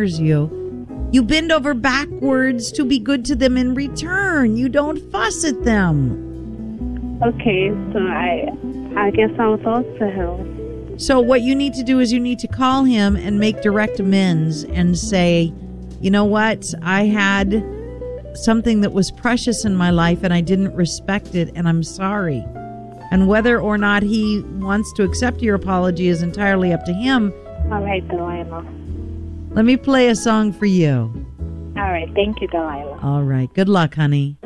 honors you, you bend over backwards to be good to them in return. You don't fuss at them. Okay, so I guess I'll talk to him. So what you need to do is you need to call him and make direct amends and say, you know what? I had something that was precious in my life and I didn't respect it, and I'm sorry. And whether or not he wants to accept your apology is entirely up to him. All right, Delilah. Let me play a song for you. All right, thank you, Delilah. All right. Good luck, honey.